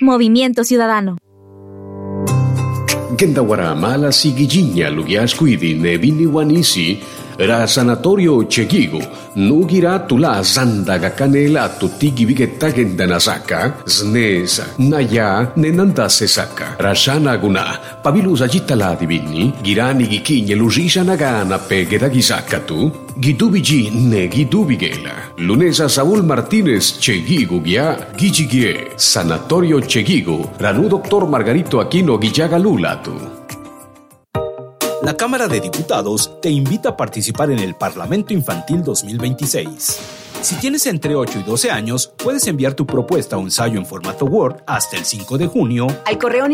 Movimiento Ciudadano. Gendawara mala sigilliña lugiascuidi nevini wanisi ra sanatorio chegigo nugira tula zandaga canela tutigi vigetta gendanasaka znesa naya nenanda sesaka rashana guna pabilusa gittala divini girani gikinye lusisha nagana pegeda gisaka tu gidubigi ne gidubigela lunesa Saúl Martínez chegigo guia gichigie sanatorio chegigo ranu doctor Margarito Aquino Guillaga Lulatu. La Cámara de Diputados te invita a participar en el Parlamento Infantil 2026. Si tienes entre 8 y 12 años, puedes enviar tu propuesta o ensayo en formato Word hasta el 5 de junio al correo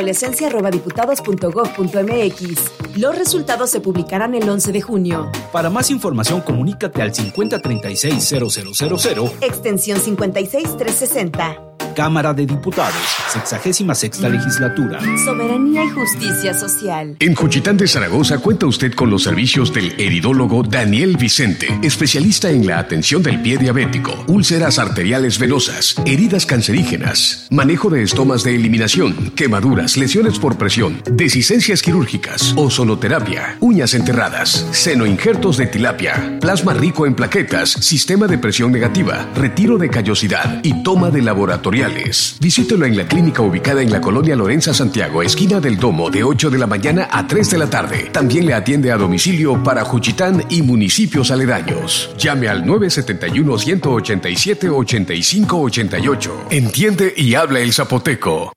niñez@diputados.gov.mx. Los resultados se publicarán el 11 de junio. Para más información, comunícate al 5036-0000, extensión 56360. Cámara de Diputados, 66ª Legislatura. Soberanía y justicia social. En Juchitán de Zaragoza cuenta usted con los servicios del heridólogo Daniel Vicente, especialista en la atención del pie diabético, úlceras arteriales venosas, heridas cancerígenas, manejo de estomas de eliminación, quemaduras, lesiones por presión, desicencias quirúrgicas, ozonoterapia, uñas enterradas, senoinjertos de tilapia, plasma rico en plaquetas, sistema de presión negativa, retiro de callosidad y toma de laboratorial. Visítelo en la clínica ubicada en la colonia Lorenza Santiago, esquina del Domo, de 8 de la mañana a 3 de la tarde. También le atiende a domicilio para Juchitán y municipios aledaños. Llame al 971-187-8588. Entiende y habla el zapoteco.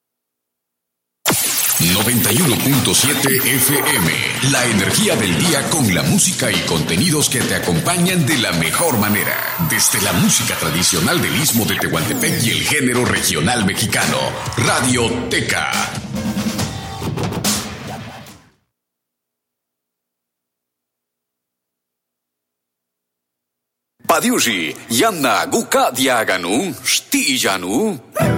91.7 FM, la energía del día con la música y contenidos que te acompañan de la mejor manera. Desde la música tradicional del Istmo de Tehuantepec y el género regional mexicano, Radio Teca. Padiushi, Yanna Guka Diaganu, Stijanu.